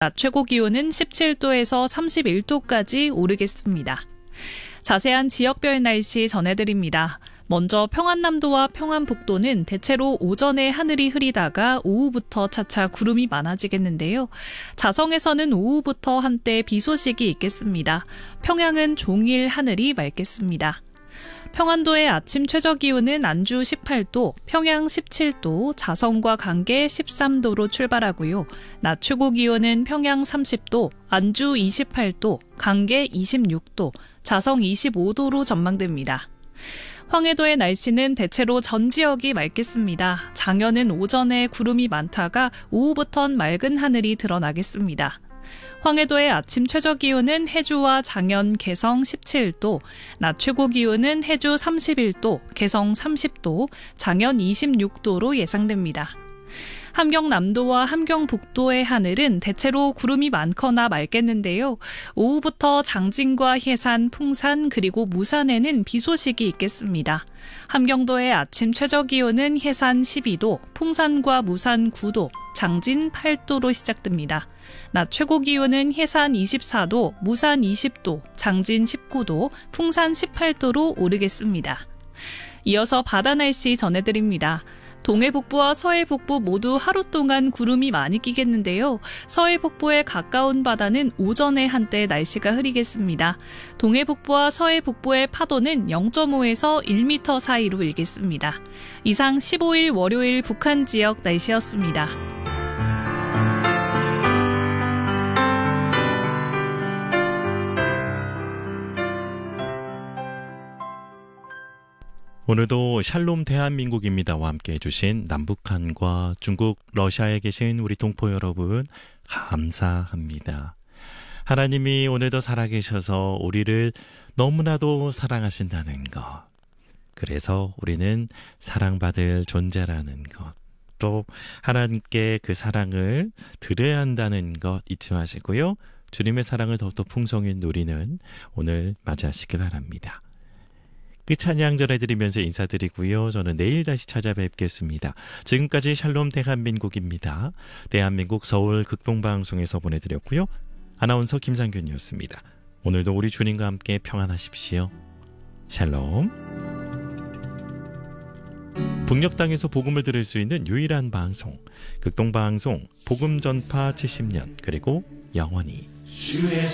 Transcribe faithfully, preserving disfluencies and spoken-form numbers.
낮 최고 기온은 십칠 도에서 삼십일 도까지 오르겠습니다. 자세한 지역별 날씨 전해드립니다. 먼저 평안남도와 평안북도는 대체로 오전에 하늘이 흐리다가 오후부터 차차 구름이 많아지겠는데요. 자성에서는 오후부터 한때 비 소식이 있겠습니다. 평양은 종일 하늘이 맑겠습니다. 평안도의 아침 최저기온은 안주 십팔 도, 평양 십칠 도, 자성과 강계 십삼 도로 출발하고요. 낮 최고기온은 평양 삼십 도, 안주 이십팔 도, 강계 이십육 도, 자성 이십오 도로 전망됩니다. 황해도의 날씨는 대체로 전 지역이 맑겠습니다. 장현은 오전에 구름이 많다가 오후부턴 맑은 하늘이 드러나겠습니다. 황해도의 아침 최저기온은 해주와 장현, 개성 십칠 도, 낮 최고기온은 해주 삼십일 도, 개성 삼십 도, 장현 이십육 도로 예상됩니다. 함경남도와 함경북도의 하늘은 대체로 구름이 많거나 맑겠는데요. 오후부터 장진과 해산, 풍산 그리고 무산에는 비 소식이 있겠습니다. 함경도의 아침 최저기온은 해산 십이 도, 풍산과 무산 구 도, 장진 팔 도로 시작됩니다. 낮 최고기온은 해산 이십사 도, 무산 이십 도, 장진 십구 도, 풍산 십팔 도로 오르겠습니다. 이어서 바다 날씨 전해드립니다. 동해 북부와 서해 북부 모두 하루 동안 구름이 많이 끼겠는데요. 서해 북부에 가까운 바다는 오전에 한때 날씨가 흐리겠습니다. 동해 북부와 서해 북부의 파도는 영 점 오에서 일 미터 사이로 일겠습니다. 이상 십오 일 월요일 북한 지역 날씨였습니다. 오늘도 샬롬 대한민국입니다와 함께 해주신 남북한과 중국, 러시아에 계신 우리 동포 여러분 감사합니다. 하나님이 오늘도 살아계셔서 우리를 너무나도 사랑하신다는 것, 그래서 우리는 사랑받을 존재라는 것, 또 하나님께 그 사랑을 드려야 한다는 것 잊지 마시고요. 주님의 사랑을 더욱더 풍성히 누리는 오늘 맞이하시기 바랍니다. 그 찬양 전해드리면서 인사드리고요. 저는 내일 다시 찾아뵙겠습니다. 지금까지 샬롬 대한민국입니다. 대한민국 서울 극동방송에서 보내드렸고요. 아나운서 김상균이었습니다. 오늘도 우리 주님과 함께 평안하십시오. 샬롬. 북녘 땅에서 복음을 들을 수 있는 유일한 방송, 극동방송 복음 전파 칠십 년 그리고 영원히.